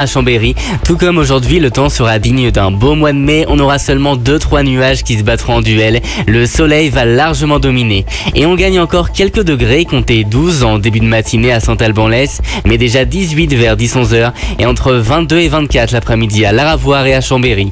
à Chambéry. Tout comme aujourd'hui, le temps sera digne d'un beau mois de mai. On aura seulement 2-3 nuages qui se battront en duel. Le soleil va largement dominer. Et on gagne encore quelques degrés, comptez 12 en début de matinée à Saint-Alban-l'Est, mais déjà 18 vers 10-11 heures et entre 22 et 24 l'après-midi à Laravoir et à Chambéry.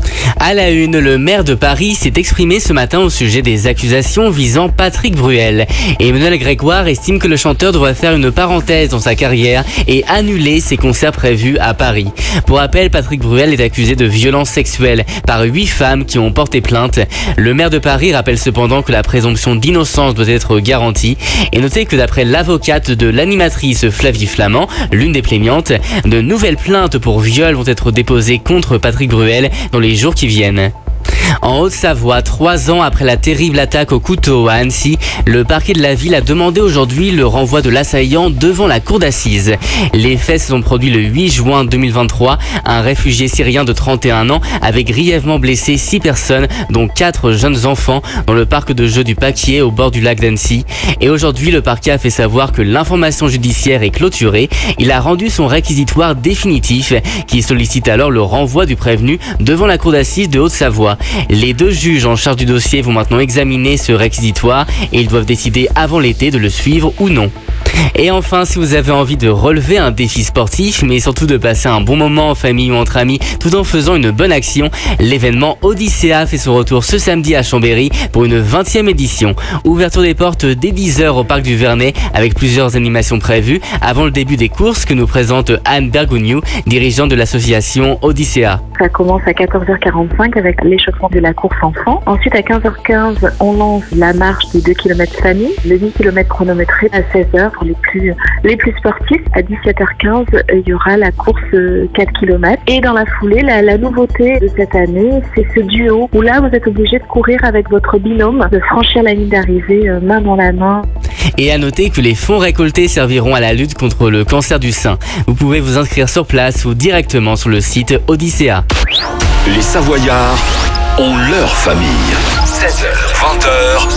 À la une, le maire de Paris s'est exprimé ce matin au sujet des accusations visant Patrick Bruel. Emmanuel Grégoire estime que le chanteur devrait faire une parenthèse dans sa carrière et annuler ses concerts prévus à Paris. Pour rappel, Patrick Bruel est accusé de violences sexuelles par 8 femmes qui ont porté plainte. Le maire de Paris rappelle cependant que la présomption d'innocence doit être garantie. Et notez que d'après l'avocate de l'animatrice Flavie Flament, l'une des plaignantes, de nouvelles plaintes pour viol vont être déposées contre Patrick Bruel dans les jours qui viennent. En Haute-Savoie, 3 ans après la terrible attaque au couteau à Annecy, le parquet de la ville a demandé aujourd'hui le renvoi de l'assaillant devant la cour d'assises. Les faits se sont produits le 8 juin 2023. Un réfugié syrien de 31 ans avait grièvement blessé 6 personnes, dont 4 jeunes enfants, dans le parc de jeux du Paquier au bord du lac d'Annecy. Et aujourd'hui, le parquet a fait savoir que l'information judiciaire est clôturée. Il a rendu son réquisitoire définitif, qui sollicite alors le renvoi du prévenu devant la cour d'assises de Haute-Savoie. Les 2 juges en charge du dossier vont maintenant examiner ce réquisitoire et ils doivent décider avant l'été de le suivre ou non. Et enfin, si vous avez envie de relever un défi sportif, mais surtout de passer un bon moment en famille ou entre amis, tout en faisant une bonne action, l'événement Odyssea fait son retour ce samedi à Chambéry pour une 20e édition. Ouverture des portes dès 10h au parc du Vernet avec plusieurs animations prévues avant le début des courses que nous présente Anne Bergougnou, dirigeante de l'association Odyssea. Ça commence à 14h45 avec l'échauffement de la course enfant. Ensuite, à 15h15, on lance la marche des 2 km famille, le 10 km chronométré à 16h pour les plus sportifs. À 17h15, il y aura la course 4 km. Et dans la foulée, la nouveauté de cette année, c'est ce duo où là, vous êtes obligé de courir avec votre binôme, de franchir la ligne d'arrivée main dans la main. Et à noter que les fonds récoltés serviront à la lutte contre le cancer du sein. Vous pouvez vous inscrire sur place ou directement sur le site Odyssea. Les Savoyards ont leur famille. 16h, 20h.